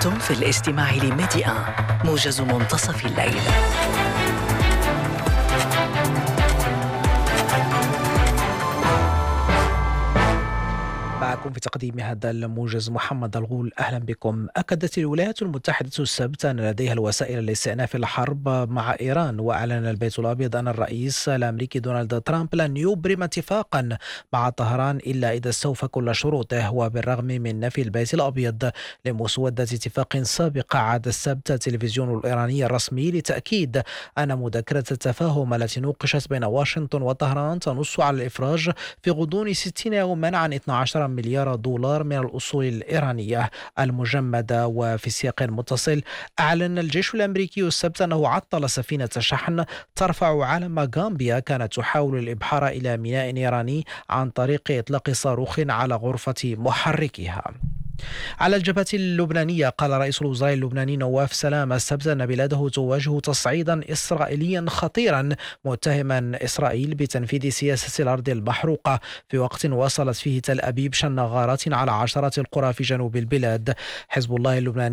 أنتم في الاستماع لميديا موجز منتصف الليل. معكم في تقديم هذا الموجز محمد الغول. أهلا بكم. أكدت الولايات المتحدة السبت أن لديها الوسائل لاستئناف الحرب مع إيران، وأعلن البيت الأبيض أن الرئيس الأمريكي دونالد ترامب لن يبرم اتفاقا مع طهران إلا إذا استوفى كل شروطه. وبالرغم من نفي البيت الأبيض لمسودة اتفاق سابق، عاد السبت التلفزيون الإيراني الرسمي لتأكيد أن مذكرة التفاهم التي نوقشت بين واشنطن وطهران تنص على الإفراج في غضون 60 يوما عن 12 مليار دولار من الأصول الإيرانية المجمدة. وفي سياق متصل، أعلن الجيش الأمريكي السبت أنه عطل سفينة شحن ترفع علم غامبيا كانت تحاول الإبحار إلى ميناء إيراني عن طريق إطلاق صاروخ على غرفة محركها. على الجبهة اللبنانية، قال رئيس الوزراء اللبناني نواف سلام السبت أن بلاده تواجه تصعيدا إسرائيليا خطيرا، متهما إسرائيل بتنفيذ سياسة الأرض المحروقة في وقت واصلت فيه تل أبيب شن غارات على عشرات القرى في جنوب البلاد. حزب الله اللبناني